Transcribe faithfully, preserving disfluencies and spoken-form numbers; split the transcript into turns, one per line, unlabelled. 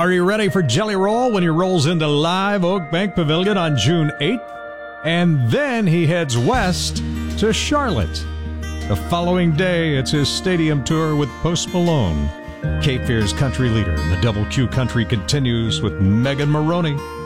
Are you ready for Jelly Roll when he rolls into Live Oak Bank Pavilion on June eighth? And then he heads west to Charlotte. The following day, it's his stadium tour with Post Malone. Cape Fear's country leader, the Double Q Country continues with Megan Maroney.